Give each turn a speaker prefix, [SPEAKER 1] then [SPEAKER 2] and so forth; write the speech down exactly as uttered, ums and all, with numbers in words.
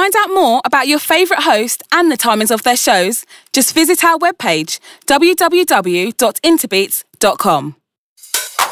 [SPEAKER 1] find out more about your favourite host and the timings of their shows, just visit our webpage, w w w dot interbeats dot com.